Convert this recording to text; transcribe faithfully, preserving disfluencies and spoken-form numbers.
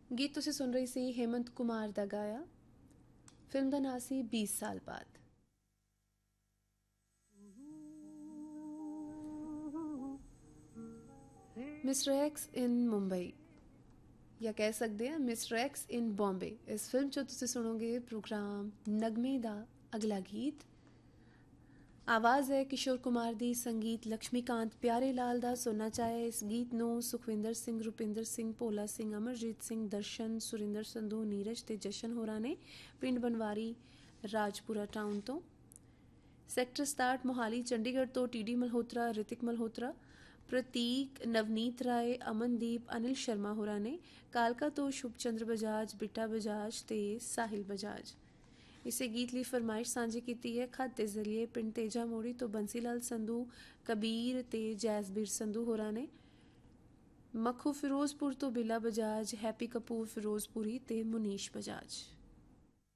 ਗੀਤ ਤੁਸੀਂ ਸੁਣ ਰਹੀ ਸੀ ਹੇਮੰਤ ਕੁਮਾਰ ਦਾ ਗਾਇਆ। ਫਿਲਮ ਦਾ ਨਾਂ ਸੀ बीस ਸਾਲ ਬਾਅਦ। ਮਿਸਟਰ ਐਕਸ ਇਨ ਮੁੰਬਈ, ਜਾਂ ਕਹਿ ਸਕਦੇ ਹਾਂ ਮਿਸਟਰ ਐਕਸ ਇਨ ਬੰਬੇ। ਇਸ ਫਿਲਮ 'ਚੋਂ ਤੁਸੀਂ ਸੁਣੋਗੇ ਪ੍ਰੋਗਰਾਮ ਨਗਮੇ ਦਾ ਅਗਲਾ ਗੀਤ। ਆਵਾਜ਼ ਹੈ ਕਿਸ਼ੋਰ ਕੁਮਾਰ ਦੀ, ਸੰਗੀਤ ਲక్ష్ਮੀਕਾਂਤ ਪਿਆਰੇ ਲਾਲ ਦਾ। ਸੁਣਨਾ ਚਾਹੇ ਇਸ ਗੀਤ ਨੂੰ ਸੁਖਵਿੰਦਰ ਸਿੰਘ, ਰੁਪਿੰਦਰ ਸਿੰਘ, ਭੋਲਾ ਸਿੰਘ, ਅਮਰਜੀਤ ਸਿੰਘ, ਦਰਸ਼ਨ, ਸੁਰਿੰਦਰ ਸੰਧੂ, ਨੀਰਜ ਤੇ ਜਸ਼ਨ ਹੋਰਾਂ ਨੇ, ਪਿੰਡ ਬਨਵਾਰੀ, ਰਾਜਪੁਰਾ ਟਾਊਨ ਤੋਂ। ਸੈਕਟਰ ਸਤਾਹਠ ਮੋਹਾਲੀ ਚੰਡੀਗੜ੍ਹ ਤੋਂ ਟੀ ਡੀ ਮਲਹੋਤਰਾ, ਰਿਤਿਕ ਮਲਹੋਤਰਾ, ਪ੍ਰਤੀਕ, ਨਵਨੀਤ ਰਾਏ, ਅਮਨਦੀਪ, ਅਨਿਲ ਸ਼ਰਮਾ ਹੋਰਾਂ ਨੇ। ਕਾਲਕਾ ਤੋਂ ਸ਼ੁਭਚੰਦਰ ਬਜਾਜ, ਬਿੱਟਾ ਬਜਾਜ ਤੇ ਸਾਹਿਲ ਬਜਾਜ। ਇਸੇ ਗੀਤ ਲਈ ਫਰਮਾਇਸ਼ ਸਾਂਝੀ ਕੀਤੀ ਹੈ ਖਤ ਦੇ ਜ਼ਰੀਏ ਪਿੰਡ ਤੇਜਾ ਮੋੜੀ ਤੋਂ ਬੰਸੀ ਲਾਲ ਸੰਧੂ, ਕਬੀਰ ਤੇ ਜੈਸਬੀਰ ਸੰਧੂ ਹੋਰਾਂ ਨੇ। ਮੱਖੂ ਫਿਰੋਜ਼ਪੁਰ ਤੋਂ ਬਿਲਾ ਬਜਾਜ, ਹੈਪੀ ਕਪੂਰ ਫਿਰੋਜ਼ਪੁਰੀ ਤੇ ਮੁਨੀਸ਼ ਬਜਾਜ।